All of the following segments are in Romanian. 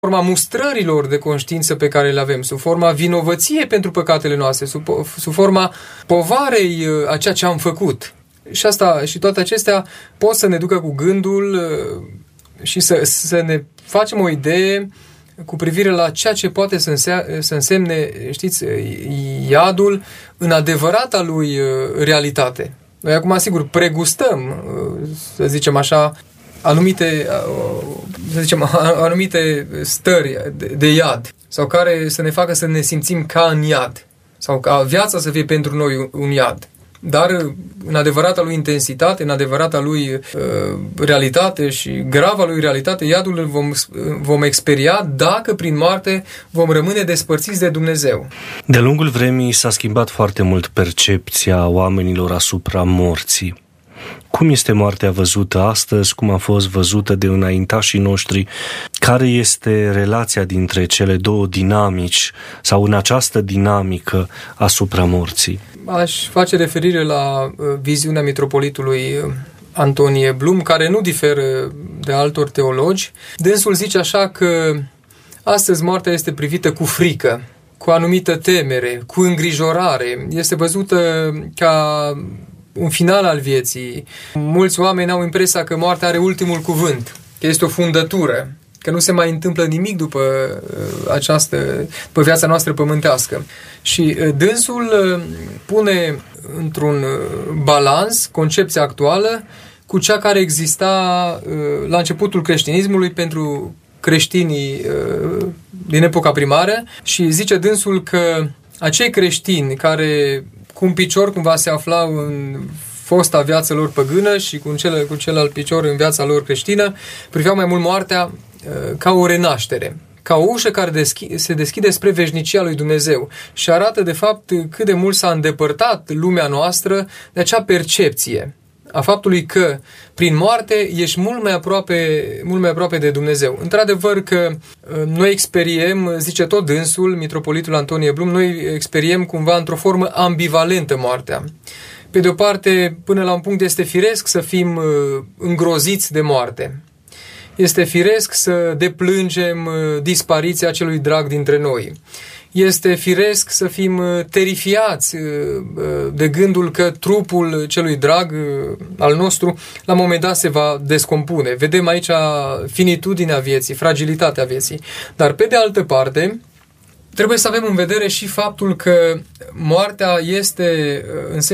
forma mustrărilor de conștiință pe care le avem, sub forma vinovăției pentru păcatele noastre, sub forma povarei a ceea ce am făcut. Și toate acestea pot să ne ducă cu gândul și să ne facem o idee cu privire la ceea ce poate să însemne, știți, iadul în adevărata lui realitate. Noi acum, sigur, pregustăm, să zicem așa, anumite stări de iad, sau care să ne facă să ne simțim ca în iad, sau ca viața să fie pentru noi un iad. Dar în adevărata lui intensitate, în adevărata lui realitate și grava lui realitate, iadul îl vom experia dacă prin moarte vom rămâne despărțiți de Dumnezeu. De-a lungul vremii s-a schimbat foarte mult percepția oamenilor asupra morții. Cum este moartea văzută astăzi? Cum a fost văzută de înaintașii noștri? Care este relația dintre cele două dinamici sau în această dinamică asupra morții? Aș face referire la viziunea mitropolitului Antonie Blum, care nu diferă de altor teologi. Dânsul zice așa că astăzi moartea este privită cu frică, cu anumită temere, cu îngrijorare. Este văzută ca un final al vieții. Mulți oameni au impresia că moartea are ultimul cuvânt, că este o fundătură, că nu se mai întâmplă nimic după viața noastră pământească. Și dânsul pune într-un balans concepția actuală cu cea care exista la începutul creștinismului pentru creștinii din epoca primară și zice dânsul că acei creștini care cu un picior cumva se aflau în fosta viața lor păgână și cu celălalt picior în viața lor creștină, priveau mai mult moartea ca o renaștere, ca o ușă care se deschide spre veșnicia lui Dumnezeu și arată de fapt cât de mult s-a îndepărtat lumea noastră de acea percepție a faptului că prin moarte ești mult mai aproape de Dumnezeu. Într-adevăr că noi experiem, zice tot dânsul, mitropolitul Antonie Blum, noi experiem cumva într-o formă ambivalentă moartea. Pe de o parte, până la un punct este firesc să fim îngroziți de moarte. Este firesc să deplângem dispariția celui drag dintre noi. Este firesc să fim terifiați de gândul că trupul celui drag al nostru la un moment dat se va descompune. Vedem aici finitudinea vieții, fragilitatea vieții. Dar pe de altă parte, trebuie să avem în vedere și faptul că moartea este,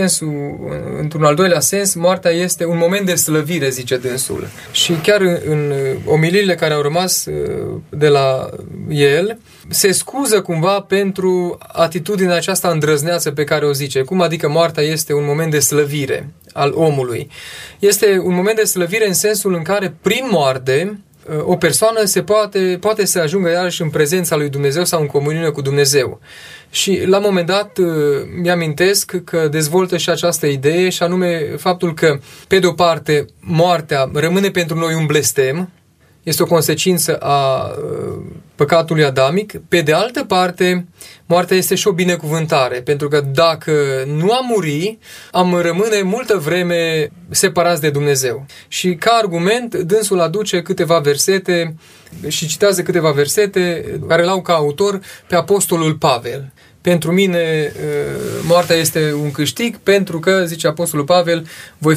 într-un al doilea sens, moartea este un moment de slăvire, zice dânsul. Și chiar în omiliile care au rămas de la el, se scuză cumva pentru atitudinea aceasta îndrăzneață pe care o zice. Cum adică moartea este un moment de slăvire al omului? Este un moment de slăvire în sensul în care, prin moarte, o persoană poate să ajungă iarăși în prezența lui Dumnezeu sau în comuniune cu Dumnezeu. Și la un moment dat mi-amintesc că dezvoltă și această idee și anume faptul că, pe de o parte, moartea rămâne pentru noi un blestem, este o consecință a păcatului adamic. Pe de altă parte, moartea este și o binecuvântare, pentru că dacă nu am muri, am rămâne multă vreme separați de Dumnezeu. Și ca argument, dânsul aduce câteva versete și citează câteva versete care l-au ca autor pe apostolul Pavel. Pentru mine moartea este un câștig pentru că, zice apostolul Pavel, voi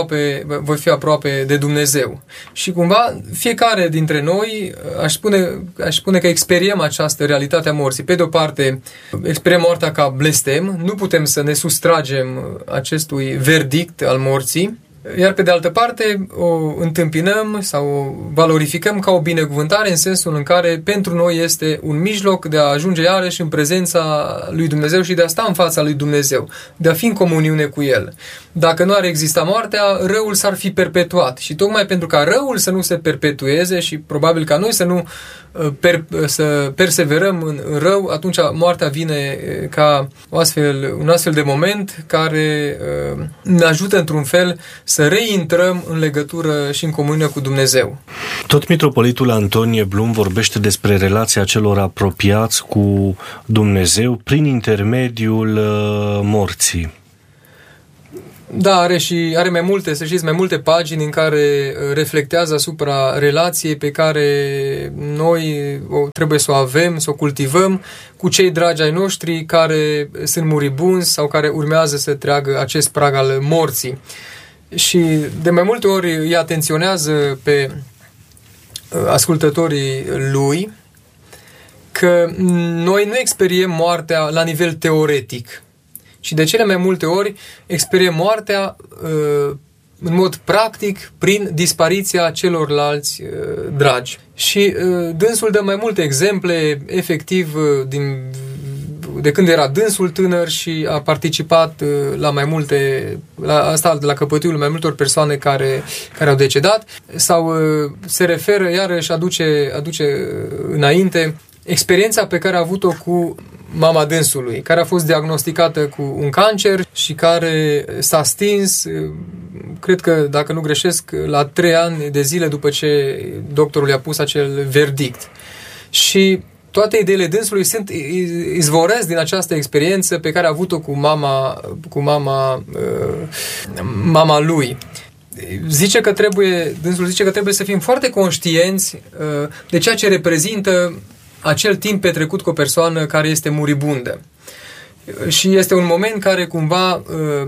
fi aproape de Dumnezeu. Și cumva fiecare dintre noi aș spune că experiem această realitate a morții. Pe de o parte, experiem moartea ca blestem, nu putem să ne sustragem acestui verdict al morții, iar pe de altă parte o întâmpinăm sau o valorificăm ca o binecuvântare în sensul în care pentru noi este un mijloc de a ajunge iarăși în prezența lui Dumnezeu și de a sta în fața lui Dumnezeu, de a fi în comuniune cu El. Dacă nu ar exista moartea, răul s-ar fi perpetuat și tocmai pentru ca răul să nu se perpetueze și probabil ca noi să perseverăm în rău, atunci moartea vine ca un astfel de moment care ne ajută într-un fel să reintrăm în legătură și în comuniune cu Dumnezeu. Tot mitropolitul Antonie Blum vorbește despre relația celor apropiați cu Dumnezeu prin intermediul morții. Da, are mai multe, să știți, mai multe pagini în care reflectează asupra relației pe care noi trebuie să o avem, să o cultivăm cu cei dragi ai noștri care sunt muribunzi sau care urmează să treagă acest prag al morții. Și de mai multe ori îi atenționează pe ascultătorii lui că noi nu experiem moartea la nivel teoretic, și de cele mai multe ori experiem moartea în mod practic prin dispariția celorlalți dragi. Și dânsul dă mai multe exemple, efectiv, de când era dânsul tânăr și a participat la mai multe, la căpătâiul mai multor persoane care au decedat, sau se referă, iarăși aduce înainte experiența pe care a avut-o cu mama dânsului, care a fost diagnosticată cu un cancer și care s-a stins, cred că, dacă nu greșesc, la 3 ani de zile după ce doctorul i-a pus acel verdict. Și toate ideile dânsului izvoresc din această experiență pe care a avut-o cu mama lui. Dânsul zice că trebuie să fim foarte conștienți de ceea ce reprezintă acel timp petrecut cu o persoană care este muribundă. Și este un moment care cumva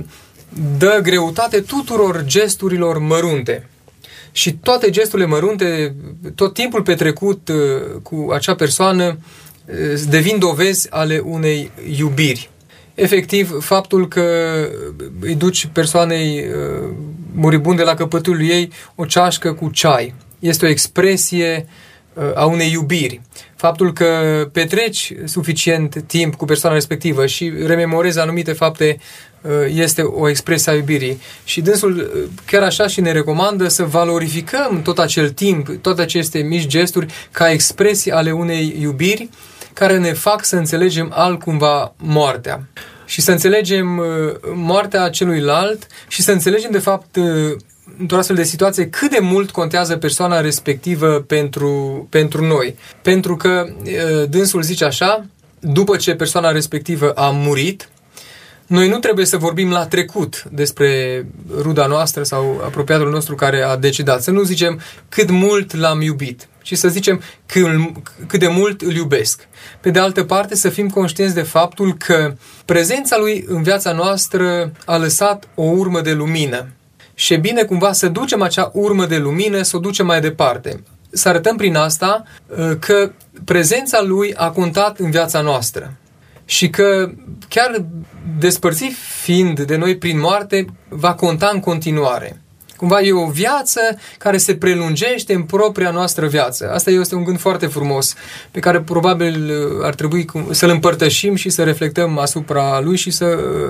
dă greutate tuturor gesturilor mărunte. Și toate gesturile mărunte, tot timpul petrecut cu acea persoană, devin dovezi ale unei iubiri. Efectiv, faptul că îi duci persoanei muribunde la căpătul ei o ceașcă cu ceai este o expresie a unei iubiri. Faptul că petreci suficient timp cu persoana respectivă și rememorezi anumite fapte este o expresie a iubirii. Și dânsul chiar așa și ne recomandă să valorificăm tot acel timp, toate aceste mici gesturi ca expresii ale unei iubiri care ne fac să înțelegem altcumva moartea. Și să înțelegem moartea celuilalt și să înțelegem de fapt într-o astfel de situație cât de mult contează persoana respectivă pentru noi. Pentru că dânsul zice așa, după ce persoana respectivă a murit, noi nu trebuie să vorbim la trecut despre ruda noastră sau apropiatul nostru care a decedat. Să nu zicem cât mult l-am iubit, ci să zicem cât de mult îl iubesc. Pe de altă parte, să fim conștienți de faptul că prezența lui în viața noastră a lăsat o urmă de lumină. Și e bine cumva să ducem acea urmă de lumină, să o ducem mai departe. Să arătăm prin asta că prezența lui a contat în viața noastră. Și că chiar despărțit fiind de noi prin moarte, va conta în continuare. Cumva e o viață care se prelungește în propria noastră viață. Asta este un gând foarte frumos, pe care probabil ar trebui să-l împărtășim și să reflectăm asupra lui și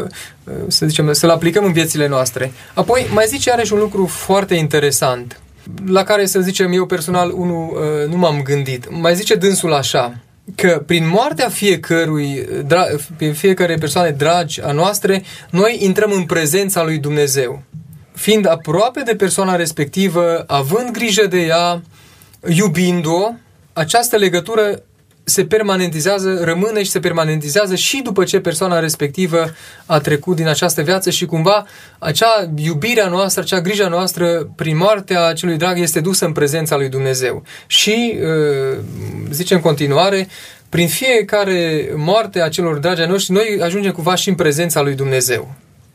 să-l aplicăm în viețile noastre. Apoi mai zice iarăși un lucru foarte interesant, la care, să zicem, eu personal nu m-am gândit. Mai zice dânsul așa, că prin moartea fiecare persoane dragi a noastre, noi intrăm în prezența lui Dumnezeu. Fiind aproape de persoana respectivă, având grijă de ea, iubind-o, această legătură se permanentizează, rămâne și se permanentizează și după ce persoana respectivă a trecut din această viață și cumva acea iubirea noastră, acea grija noastră prin moartea celui drag este dusă în prezența lui Dumnezeu. Și, zice în continuare, prin fiecare moarte a celor dragi ai noștri, noi ajungem cumva și în prezența lui Dumnezeu.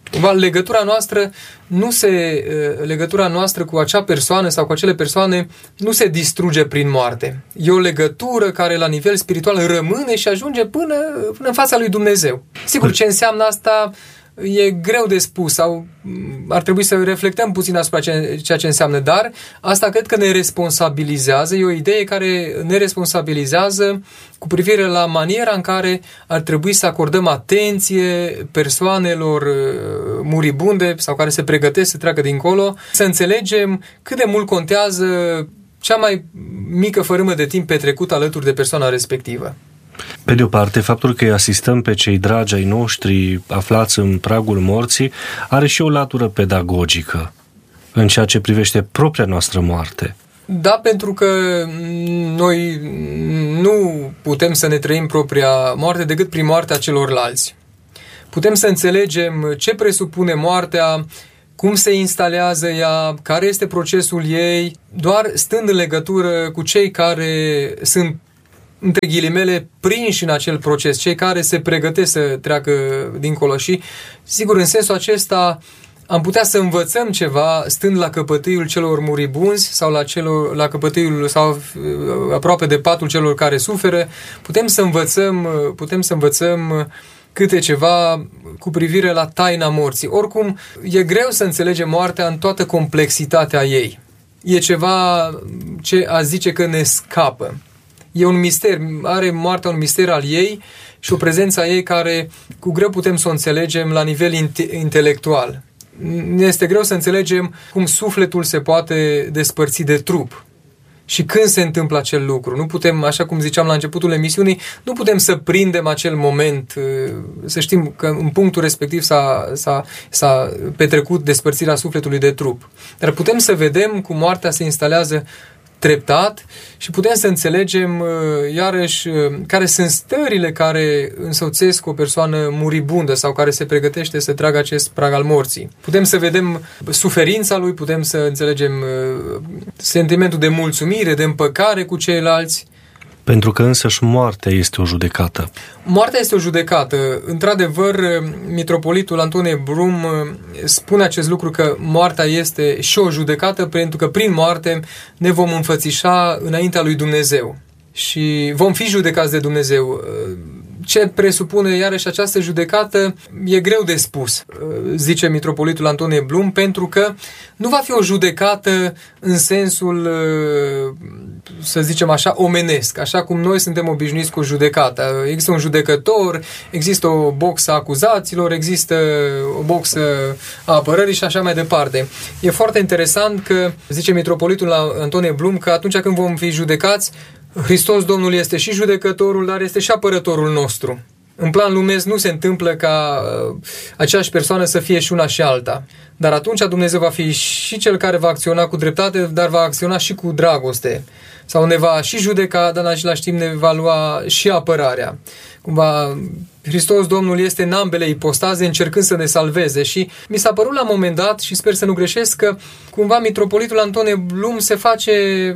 Legătura noastră cu acea persoană sau cu acele persoane nu se distruge prin moarte. E o legătură care la nivel spiritual rămâne și ajunge până în fața lui Dumnezeu. Sigur, ce înseamnă asta e greu de spus sau ar trebui să reflectăm puțin asupra ceea ce înseamnă, dar asta cred că ne responsabilizează, e o idee care ne responsabilizează cu privire la maniera în care ar trebui să acordăm atenție persoanelor muribunde sau care se pregătesc să treacă dincolo, să înțelegem cât de mult contează cea mai mică fărâmă de timp petrecut alături de persoana respectivă. Pe de o parte, faptul că îi asistăm pe cei dragi ai noștri aflați în pragul morții are și o latură pedagogică în ceea ce privește propria noastră moarte. Da, pentru că noi nu putem să ne trăim propria moarte decât prin moartea celorlalți. Putem să înțelegem ce presupune moartea cum se instalează ea, care este procesul ei, doar stând în legătură cu cei care sunt, între ghilimele, prinși în acel proces, cei care se pregătesc să treacă dincolo. Și, sigur, în sensul acesta am putea să învățăm ceva stând la căpătâiul celor muribunzi sau la căpătâiul sau aproape de patul celor care suferă. Putem să învățăm câte ceva cu privire la taina morții. Oricum, e greu să înțelegem moartea în toată complexitatea ei. E ceva ce a zice că ne scapă. E un mister, are moartea un mister al ei și o prezență a ei care cu greu putem să o înțelegem la nivel intelectual. Ne este greu să înțelegem cum sufletul se poate despărți de trup și când se întâmplă acel lucru. Nu putem, așa cum ziceam la începutul emisiunii, nu putem să prindem acel moment, să știm că în punctul respectiv s-a petrecut despărțirea sufletului de trup. Dar putem să vedem cum moartea se instalează treptat și putem să înțelegem iarăși care sunt stările care însoțesc o persoană muribundă sau care se pregătește să tragă acest prag al morții. Putem să vedem suferința lui, putem să înțelegem sentimentul de mulțumire, de împăcare cu ceilalți. Pentru că însăși moartea este o judecată. Moartea este o judecată. Într-adevăr, mitropolitul Antonie Blum spune acest lucru, că moartea este și o judecată, pentru că prin moarte ne vom înfățișa înaintea lui Dumnezeu și vom fi judecați de Dumnezeu. Ce presupune iarăși această judecată e greu de spus, zice mitropolitul Antonie Blum, pentru că nu va fi o judecată în sensul, să zicem așa, omenesc, așa cum noi suntem obișnuiți cu judecata. Există un judecător, există o boxă a acuzaților, există o boxă a apărării și așa mai departe. E foarte interesant că, zice mitropolitul Antonie Blum, că atunci când vom fi judecați, Hristos Domnul este și judecătorul, dar este și apărătorul nostru. În plan lumesc nu se întâmplă ca aceeași persoană să fie și una și alta. Dar atunci Dumnezeu va fi și cel care va acționa cu dreptate, dar va acționa și cu dragoste. Sau ne va și judeca, dar în același timp ne va lua și apărarea. Cumva Hristos Domnul este în ambele ipostaze, încercând să ne salveze. Și mi s-a părut la un moment dat, și sper să nu greșesc, că cumva mitropolitul Antonie Blum se face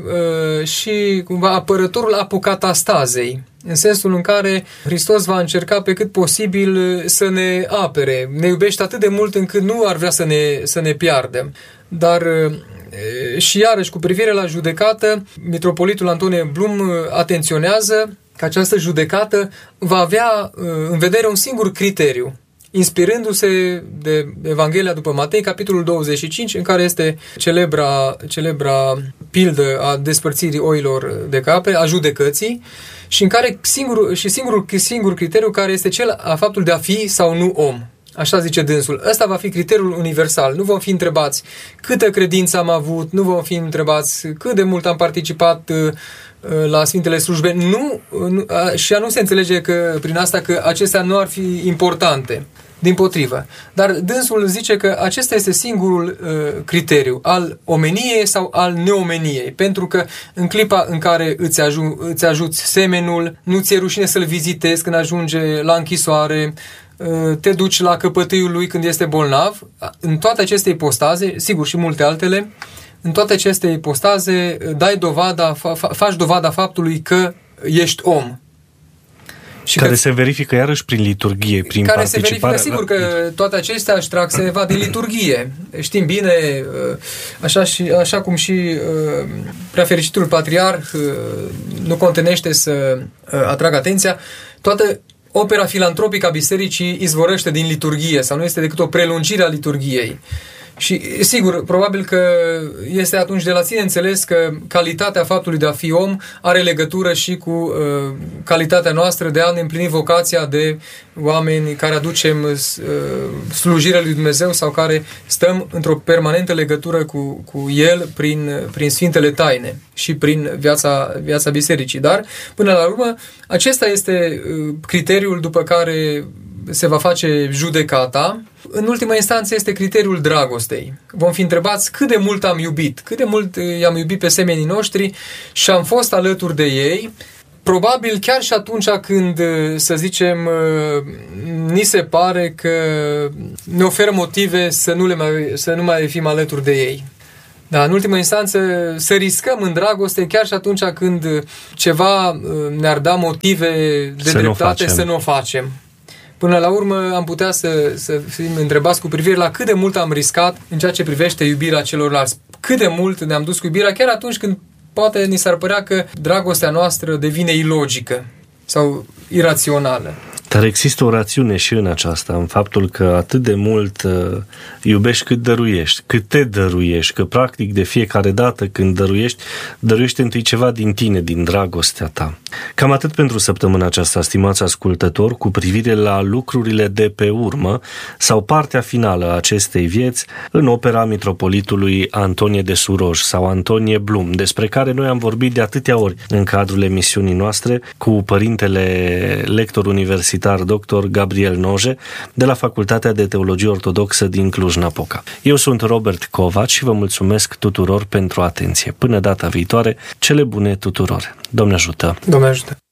și cumva apărătorul apocatastazei, în sensul în care Hristos va încerca pe cât posibil să ne apere. Ne iubește atât de mult încât nu ar vrea să ne piardă. Dar și iarăși, cu privire la judecată, mitropolitul Antonie Blum atenționează că această judecată va avea în vedere un singur criteriu, inspirându-se de Evanghelia după Matei, capitolul 25, în care este celebra pildă a despărțirii oilor de capre, a judecății, și în care singur criteriu care este cel a faptul de a fi sau nu om. Așa zice dânsul. Ăsta va fi criteriul universal. Nu vom fi întrebați câtă credință am avut, nu vom fi întrebați cât de mult am participat la Sfintele Slujbe. Și a nu se înțelege că prin asta că acestea nu ar fi importante. Dimpotrivă. Dar dânsul zice că acesta este singurul criteriu al omeniei sau al neomeniei. Pentru că în clipa în care îți ajuți semenul, nu ți-e rușine să-l vizitezi când ajunge la închisoare, te duci la căpătâiul lui când este bolnav, în toate aceste ipostaze, sigur și multe altele, în toate aceste ipostaze faci dovada faptului că ești om. Și care se verifică iarăși prin liturghie, prin care participare. Se verifică, sigur că toate acestea își trag seva din liturghie. Știm bine, așa cum și preafericitul patriarh nu contenește să atragă atenția, toată opera filantropică a bisericii izvorăște din liturghie sau nu este decât o prelungire a liturghiei. Și sigur, probabil că este atunci de la sine înțeles că calitatea faptului de a fi om are legătură și cu calitatea noastră de a ne împlini vocația de oameni care aducem slujirea lui Dumnezeu sau care stăm într-o permanentă legătură cu El prin Sfintele Taine și prin viața bisericii. Dar, până la urmă, acesta este criteriul după care se va face judecata. În ultima instanță este criteriul dragostei. Vom fi întrebați cât de mult am iubit, cât de mult i-am iubit pe semenii noștri și am fost alături de ei probabil chiar și atunci când, să zicem, ni se pare că ne oferă motive să nu mai fim alături de ei. Da, în ultimă instanță, să riscăm în dragoste chiar și atunci când ceva ne-ar da motive de dreptate să nu o facem. Până la urmă am putea să fim întrebați cu privire la cât de mult am riscat în ceea ce privește iubirea celorlalți. Cât de mult ne-am dus cu iubirea chiar atunci când poate ni s-ar părea că dragostea noastră devine ilogică sau irațională. Dar există o rațiune și în aceasta, în faptul că atât de mult iubești cât dăruiești, cât te dăruiești, că practic de fiecare dată când dăruiești întâi ceva din tine, din dragostea ta. Cam atât pentru săptămâna aceasta, stimați ascultători, cu privire la lucrurile de pe urmă sau partea finală a acestei vieți în opera mitropolitului Antonie de Suroj sau Antonie Blum, despre care noi am vorbit de atâtea ori în cadrul emisiunii noastre cu părintele lector universitar dr. Gabriel Noje de la Facultatea de Teologie Ortodoxă din Cluj-Napoca. Eu sunt Robert Covaci și vă mulțumesc tuturor pentru atenție. Până data viitoare, cele bune tuturor. Doamne ajută! Doamne ajută!